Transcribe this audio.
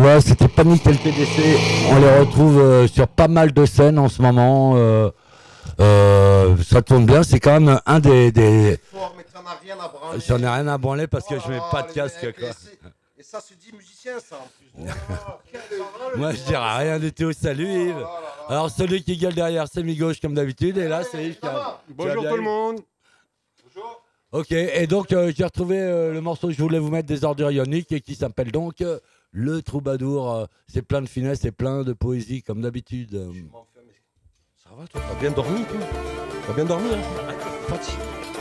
Ouais, c'était Panique LTDC. On les retrouve sur pas mal de scènes en ce moment. Ça tourne bien. C'est quand même un des... Fort, mais t'en as rien à branler. J'en ai rien à branler parce que Oh je là mets là, pas de les casque, mecs, quoi. et ça se dit musicien, ça en plus. Oh là là, quel parole, Moi, le je dirais rien du tout. Salut Oh là Yves. là là là. Alors, celui qui gueule derrière, c'est mi-gauche comme d'habitude. Et là, c'est Yves qui Ça a... va. tu vas Bonjour bien, tout le Yves monde. Bonjour. Ok, et donc j'ai retrouvé le morceau que je voulais vous mettre des ordures ioniques et qui s'appelle donc Le Troubadour. C'est plein de finesse et plein de poésie comme d'habitude. Ça va toi, t'as bien dormi toi? T'as bien dormi hein? Fatigué.